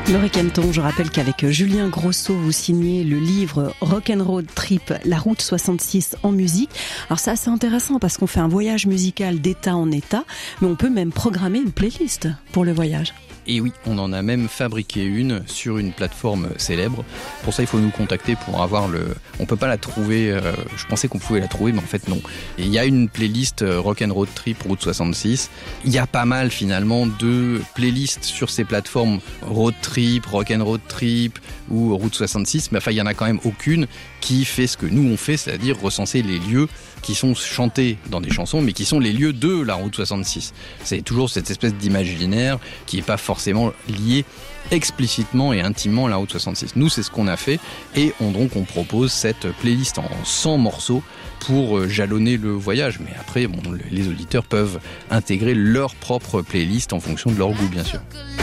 Laurie Kenton, je rappelle qu'avec Julien Grosso, vous signez le livre Rock'n'Road Trip, la route 66 en musique. Alors c'est assez intéressant parce qu'on fait un voyage musical d'état en état, mais on peut même programmer une playlist pour le voyage. Et oui, on en a même fabriqué une sur une plateforme célèbre. Pour ça, il faut nous contacter pour avoir On peut pas la trouver, je pensais qu'on pouvait la trouver, mais en fait non. Et il y a une playlist Rock'n'Road Trip, Route 66. Il y a pas mal finalement de playlists sur ces plateformes Road Trip, Rock'n'Road Trip ou Route 66, mais enfin il y en a quand même aucune qui fait ce que nous on fait, c'est-à-dire recenser les lieux qui sont chantés dans des chansons, mais qui sont les lieux de la route 66. C'est toujours cette espèce d'imaginaire qui n'est pas forcément lié explicitement et intimement à la route 66. Nous, c'est ce qu'on a fait, et on propose cette playlist en 100 morceaux pour jalonner le voyage. Mais après, les auditeurs peuvent intégrer leur propre playlist en fonction de leur goût, bien sûr.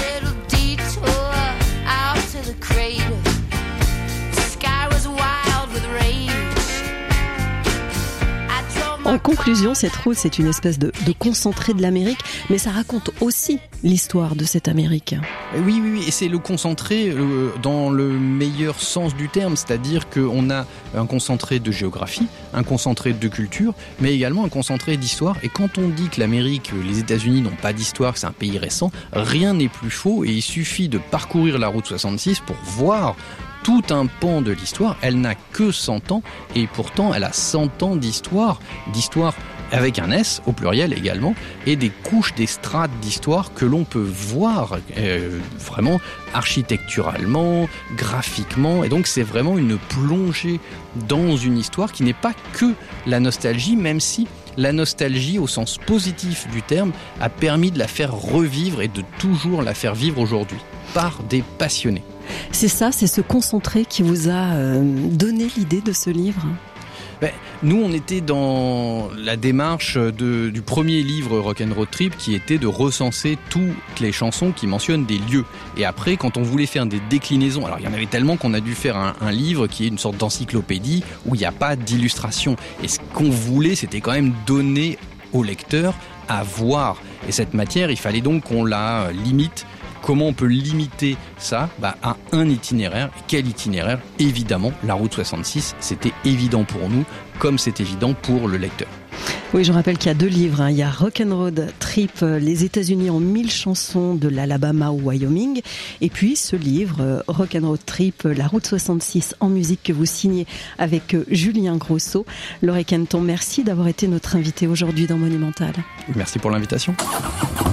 En conclusion, cette route, c'est une espèce de concentré de l'Amérique, mais ça raconte aussi l'histoire de cette Amérique. Oui, et c'est le concentré dans le meilleur sens du terme, c'est-à-dire qu'on a un concentré de géographie, un concentré de culture, mais également un concentré d'histoire. Et quand on dit que l'Amérique, les États-Unis n'ont pas d'histoire, que c'est un pays récent, rien n'est plus faux, et il suffit de parcourir la route 66 pour voir tout un pan de l'histoire. Elle n'a que 100 ans et pourtant elle a 100 ans d'histoire avec un S au pluriel également, et des couches, des strates d'histoire que l'on peut voir vraiment architecturalement, graphiquement, et donc c'est vraiment une plongée dans une histoire qui n'est pas que la nostalgie, même si la nostalgie au sens positif du terme a permis de la faire revivre et de toujours la faire vivre aujourd'hui par des passionnés. C'est ça, c'est ce concentré qui vous a donné l'idée de ce livre ? Nous, on était dans la démarche du premier livre Rock'n'Road Trip, qui était de recenser toutes les chansons qui mentionnent des lieux. Et après, quand on voulait faire des déclinaisons, alors il y en avait tellement qu'on a dû faire un livre qui est une sorte d'encyclopédie où il n'y a pas d'illustration. Et ce qu'on voulait, c'était quand même donner au lecteur à voir. Et cette matière, il fallait donc qu'on la limite. Comment on peut limiter ça ? À un itinéraire. Quel itinéraire ? Évidemment, la route 66, c'était évident pour nous, comme c'est évident pour le lecteur. Oui, je rappelle qu'il y a 2 livres. Il y a Rock'n'Road Trip, les États-Unis en 1000 chansons de l'Alabama au Wyoming. Et puis ce livre, Rock'n'Road Trip, la route 66 en musique, que vous signez avec Julien Grosso. Laurie Kenton, merci d'avoir été notre invité aujourd'hui dans Monumental. Merci pour l'invitation.